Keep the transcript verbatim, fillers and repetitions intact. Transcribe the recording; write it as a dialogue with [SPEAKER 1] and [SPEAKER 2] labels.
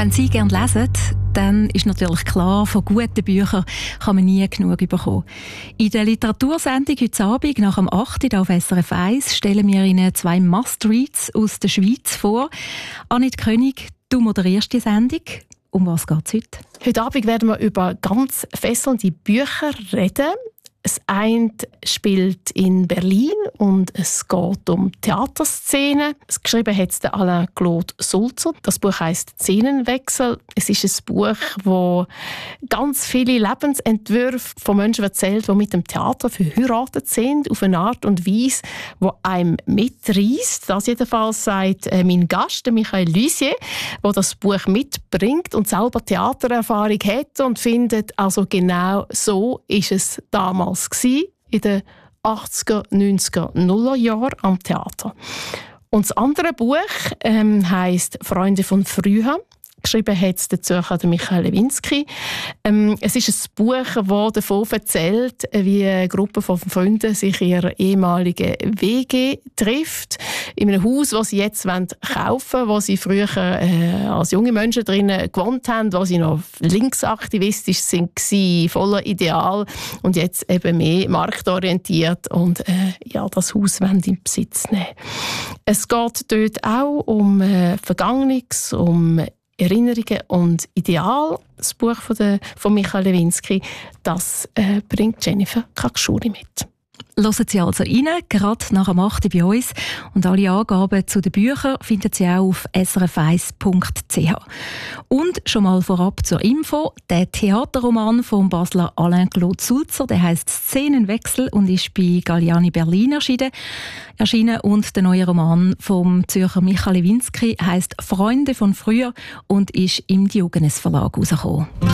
[SPEAKER 1] Wenn Sie gerne lesen, dann ist natürlich klar, von guten Büchern kann man nie genug bekommen. In der Literatursendung heute Abend nach dem acht Uhr auf S R F eins stellen wir Ihnen zwei Must-Reads aus der Schweiz vor. Annette König, du moderierst die Sendung. Um was geht es heute?
[SPEAKER 2] Heute Abend werden wir über ganz fesselnde Bücher reden. Das eine spielt in Berlin und es geht um Theaterszenen. Es geschrieben hat es der Alain-Claude Sulzer. Das Buch heisst «Szenenwechsel». Es ist ein Buch, das ganz viele Lebensentwürfe von Menschen erzählt, die mit dem Theater verheiratet sind, auf eine Art und Weise, die einem mitreißt. Das jedenfalls sagt äh, mein Gast, Michael Lussier, der das Buch mitbringt und selber Theatererfahrung hat und findet, also genau so ist es damals in den achtziger, neunziger, nuller Jahren am Theater. Und das andere Buch ähm, heisst «Freunde von früher». Geschrieben hat es der Zürcher Michael Lewinsky. Ähm, es ist ein Buch, das davon erzählt, wie eine Gruppe von Freunden sich in ihrer ehemaligen W G trifft. In einem Haus, das sie jetzt kaufen wollen, wo sie früher äh, als junge Menschen drinnen gewohnt haben, wo sie noch linksaktivistisch waren, voller Ideal und jetzt eben mehr marktorientiert und äh, ja, das Haus wollen in Besitz nehmen. Es geht dort auch um äh, Vergangenes, um Erinnerungen und Ideal. Das Buch von, der, von Michael Lewinsky, das äh, bringt Jennifer Kakschuri mit.
[SPEAKER 1] Hören Sie also rein, gerade nach dem acht Uhr bei uns. Und alle Angaben zu den Büchern finden Sie auch auf s r f eins punkt c h. Und schon mal vorab zur Info, der Theaterroman von Basler Alain-Claude Sulzer, der heisst «Szenenwechsel» und ist bei Galliani Berlin erschienen. erschienen. Und der neue Roman vom Zürcher Michael Lewinsky heisst «Freunde von früher» und ist im Diogenes Verlag herausgekommen.